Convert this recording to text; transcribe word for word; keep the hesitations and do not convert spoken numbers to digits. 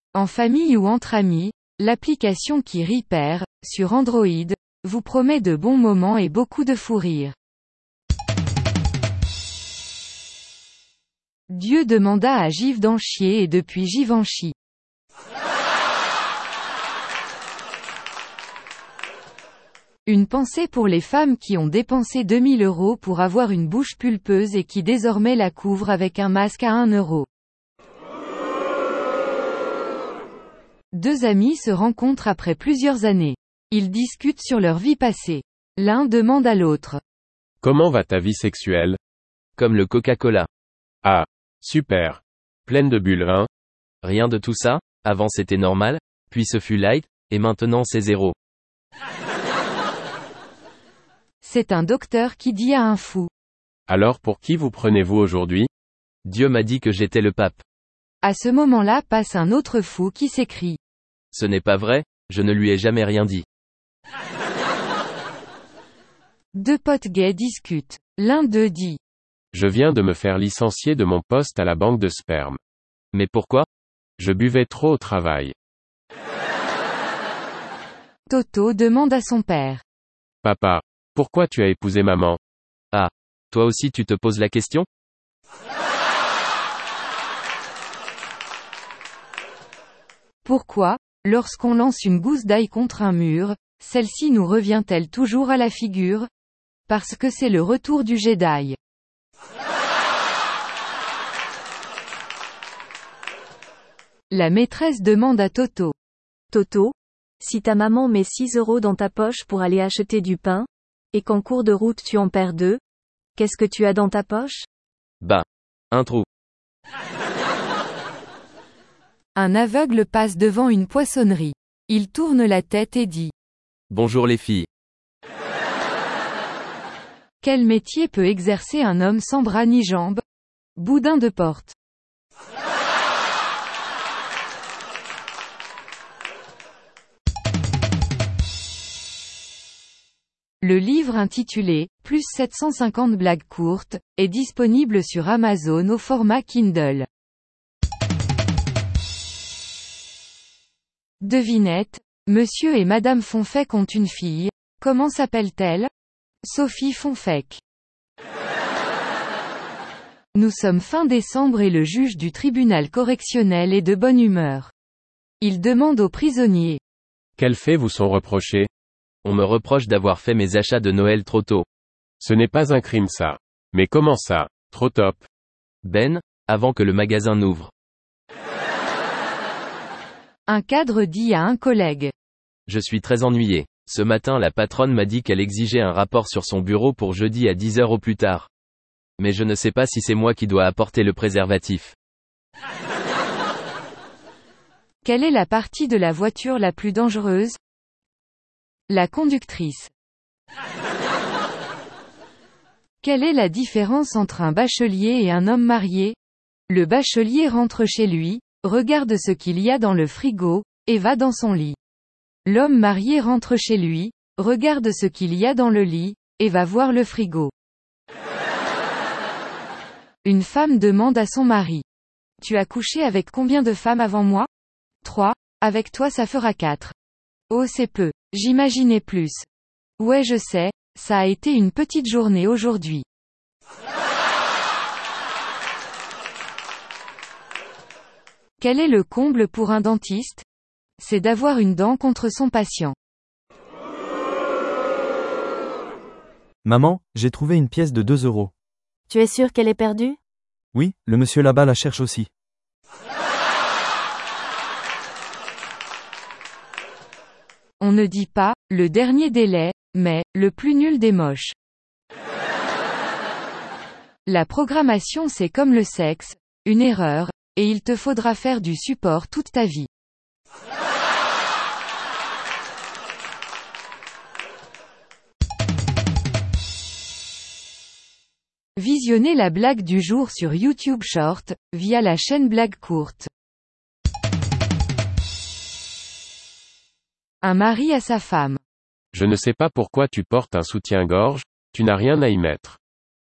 En famille ou entre amis, l'application qui rit perd, sur Android, vous promet de bons moments et beaucoup de fou rire. Dieu demanda à Giv d'en chier et depuis Giv en chie. Une pensée pour les femmes qui ont dépensé deux mille euros pour avoir une bouche pulpeuse et qui désormais la couvrent avec un masque à un euro. Deux amis se rencontrent après plusieurs années. Ils discutent sur leur vie passée. L'un demande à l'autre. Comment va ta vie sexuelle? Comme le Coca-Cola. Ah, super. Pleine de bulles, hein? Rien de tout ça, avant c'était normal, puis ce fut light, et maintenant c'est zéro. C'est un docteur qui dit à un fou. Alors pour qui vous prenez-vous aujourd'hui? Dieu m'a dit que j'étais le pape. À ce moment-là passe un autre fou qui s'écrie. Ce n'est pas vrai, je ne lui ai jamais rien dit. Deux potes gays discutent. L'un d'eux dit. Je viens de me faire licencier de mon poste à la banque de sperme. Mais pourquoi? Je buvais trop au travail. Toto demande à son père. Papa, pourquoi tu as épousé maman? Ah, toi aussi tu te poses la question? Pourquoi, lorsqu'on lance une gousse d'ail contre un mur, celle-ci nous revient-elle toujours à la figure? Parce que c'est le retour du jet d'ail. La maîtresse demande à Toto. Toto, si ta maman met six euros dans ta poche pour aller acheter du pain, et qu'en cours de route tu en perds deux, qu'est-ce que tu as dans ta poche? Bah, un trou. Un aveugle passe devant une poissonnerie. Il tourne la tête et dit. Bonjour les filles. Quel métier peut exercer un homme sans bras ni jambes? Boudin de porte. Le livre intitulé « Plus sept cent cinquante blagues courtes » est disponible sur Amazon au format Kindle. Devinette, Monsieur et Madame Fonfec ont une fille. Comment s'appelle-t-elle? Sophie Fonfec. Nous sommes fin décembre et le juge du tribunal correctionnel est de bonne humeur. Il demande aux prisonniers. Quels faits vous sont reprochés? On me reproche d'avoir fait mes achats de Noël trop tôt. Ce n'est pas un crime ça. Mais comment ça, trop top? Ben, avant que le magasin n'ouvre. Un cadre dit à un collègue. Je suis très ennuyé. Ce matin la patronne m'a dit qu'elle exigeait un rapport sur son bureau pour jeudi à dix heures au plus tard. Mais je ne sais pas si c'est moi qui dois apporter le préservatif. Quelle est la partie de la voiture la plus dangereuse? La conductrice. Quelle est la différence entre un bachelier et un homme marié? Le bachelier rentre chez lui, regarde ce qu'il y a dans le frigo, et va dans son lit. L'homme marié rentre chez lui, regarde ce qu'il y a dans le lit, et va voir le frigo. Une femme demande à son mari. Tu as couché avec combien de femmes avant moi? Trois. Avec toi ça fera quatre. Oh c'est peu. J'imaginais plus. Ouais je sais, ça a été une petite journée aujourd'hui. Quel est le comble pour un dentiste? C'est d'avoir une dent contre son patient. Maman, j'ai trouvé une pièce de deux euros. Tu es sûr qu'elle est perdue? Oui, le monsieur là-bas la cherche aussi. On ne dit pas, le dernier délai, mais, le plus nul des moches. La programmation c'est comme le sexe, une erreur, et il te faudra faire du support toute ta vie. Visionnez la blague du jour sur YouTube Short, via la chaîne Blague Courte. Un mari à sa femme. Je ne sais pas pourquoi tu portes un soutien-gorge, tu n'as rien à y mettre.